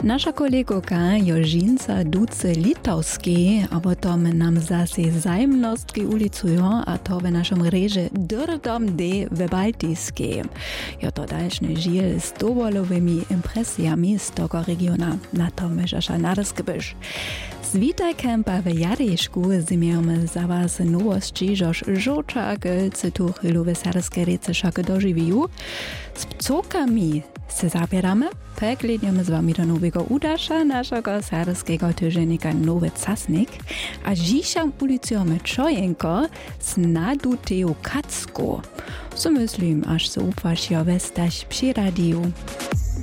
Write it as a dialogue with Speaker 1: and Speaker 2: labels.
Speaker 1: Nasza kolegoka Jožinca Duce-Litowskiej, a potom nam zase zajemnostki ulicują, a to w naszym reže Drdom D w Baltijskiej. Jo to dalszny žil z dowolowymi impresjami z tego regiona, na to myżasza Narskebysz. Z Witajkempa w Jadejszku zimiemy za was nowości, żoż żoczake cytuchylu w serskie rece szake dożywiu. Z pcokami se zabieramy, pekledniemy z wami do nowego udasza naszego serskiego tyżennika Nowy Casnik, a dzisiaj ulicujemy czojenko z Naduteju Kacku. So myślim, aż se upwasz jo westać przy radiu.